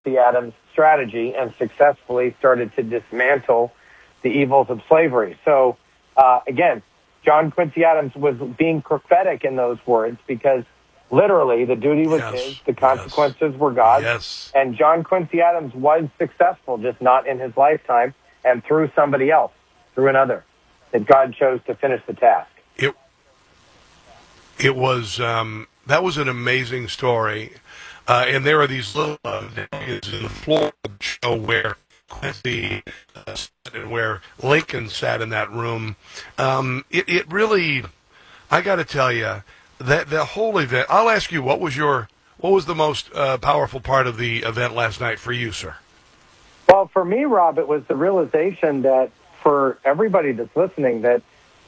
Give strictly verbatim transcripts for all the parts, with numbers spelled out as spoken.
the Adams strategy and successfully started to dismantle the evils of slavery. So, uh, again, John Quincy Adams was being prophetic in those words because literally the duty was yes. his, the consequences yes. were God's, yes. and John Quincy Adams was successful, just not in his lifetime, and through somebody else, through another, that God chose to finish the task. It, it was, um, that was an amazing story. Uh, and there are these little uh, days in the Florida show where Quincy uh, sat and where Lincoln sat in that room. Um, it, it really, I got to tell you, that the whole event. I'll ask you, what was your, what was the most uh, powerful part of the event last night for you, sir? Well, for me, Rob, it was the realization that for everybody that's listening, that,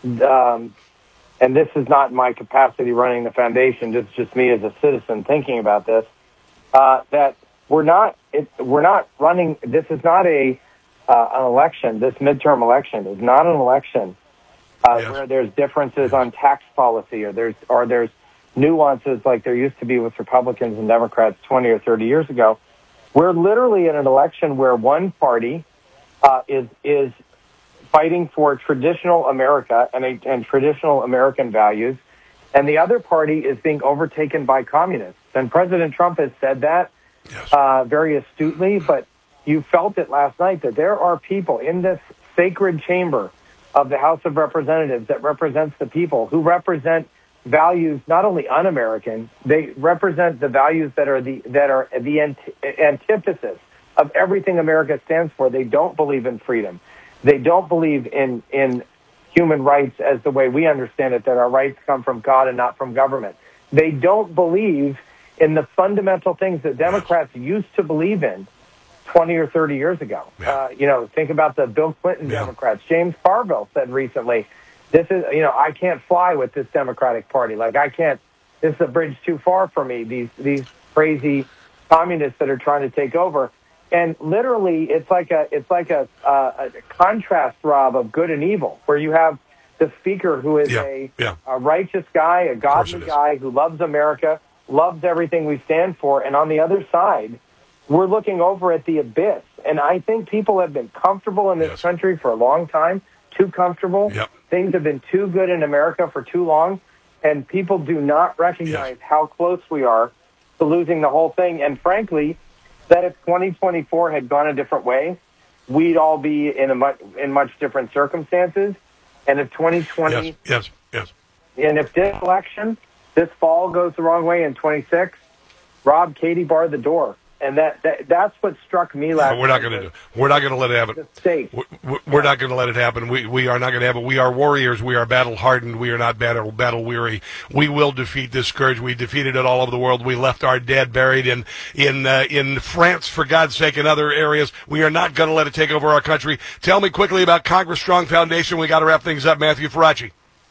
um, and this is not my capacity running the foundation, it's just me as a citizen thinking about this. Uh, that we're not, it, we're not running. This is not a uh, an election. This midterm election is not an election uh, yes. where there's differences yes. on tax policy or there's or there's nuances like there used to be with Republicans and Democrats twenty or thirty years ago. We're literally in an election where one party uh, is is fighting for traditional America and a, and traditional American values, and the other party is being overtaken by communists. And President Trump has said that yes. uh, very astutely, but you felt it last night that there are people in this sacred chamber of the House of Representatives that represents the people who represent values not only un-American, they represent the values that are the that are the ant- antithesis of everything America stands for. They don't believe in freedom. They don't believe in in human rights as the way we understand it, that our rights come from God and not from government. They don't believe in the fundamental things that Democrats used to believe in twenty or thirty years ago. Yeah. Uh, you know, think about the Bill Clinton yeah. Democrats. James Carville said recently, this is, you know, I can't fly with this Democratic Party. Like, I can't, this is a bridge too far for me, these these crazy communists that are trying to take over. And literally, it's like a it's like a, uh, a contrast, Rob, of good and evil, where you have the speaker who is yeah. A, Yeah. a righteous guy, a godly guy who loves America, loves everything we stand for, and on the other side, we're looking over at the abyss. And I think people have been comfortable in this yes. country for a long time, too comfortable. Yep. Things have been too good in America for too long, and people do not recognize yes. how close we are to losing the whole thing. And frankly, that if twenty twenty-four had gone a different way, we'd all be in a much in much different circumstances. And if twenty twenty, yes, yes, yes, and if this election, this fall goes the wrong way in twenty-six, Rob, Katie barred the door. And that, that that's what struck me last. No, we're not going to do. We're not going to let it happen. We're, we're not going to let it happen. We we are not going to have it. We are warriors. We are battle hardened. We are not battle battle weary. We will defeat this scourge. We defeated it all over the world. We left our dead buried in in uh, in France, for God's sake, and other areas. We are not going to let it take over our country. Tell me quickly about Congress Strong Foundation. We got to wrap things up. Matthew Faraci.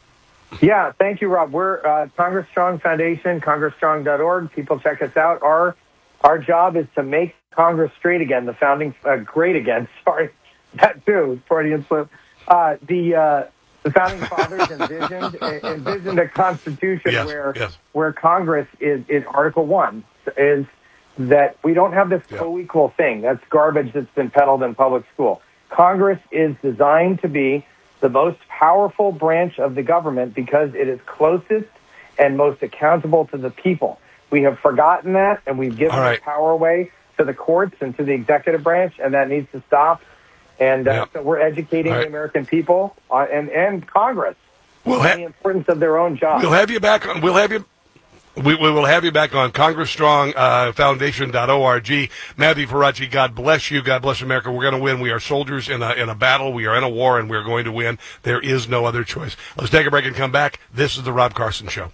Yeah, thank you, Rob. We're uh, Congress Strong Foundation, congress strong dot org. People check us out. Our Our job is to make Congress straight again, the founding uh, great again. Sorry, that too, Freudian slip. Uh, the uh, the founding fathers envisioned envisioned a constitution yes, where yes. where Congress is, is Article One is that we don't have this yeah. co-equal thing. That's garbage that's been peddled in public school. Congress is designed to be the most powerful branch of the government because it is closest and most accountable to the people. We have forgotten that, and we've given right. the power away to the courts and to the executive branch, and that needs to stop. And uh, yep. so we're educating right. the American people uh, and, and Congress we'll on ha- the importance of their own job. We'll have you back on. We'll have you. We, we will have you back on Congress Strong uh, Foundation dot org. Matthew Faraci, God bless you. God bless America. We're going to win. We are soldiers in a, in a battle. We are in a war, and we're going to win. There is no other choice. Let's take a break and come back. This is the Rob Carson Show.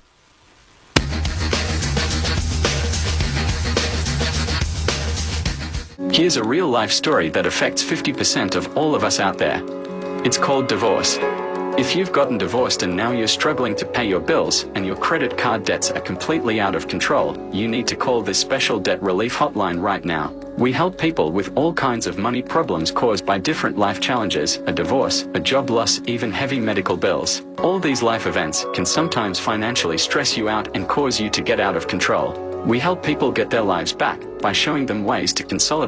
Here's a real-life story that affects fifty percent of all of us out there. It's called divorce. If you've gotten divorced and now you're struggling to pay your bills and your credit card debts are completely out of control, you need to call this special debt relief hotline right now. We help people with all kinds of money problems caused by different life challenges, a divorce, a job loss, even heavy medical bills. All these life events can sometimes financially stress you out and cause you to get out of control. We help people get their lives back by showing them ways to consolidate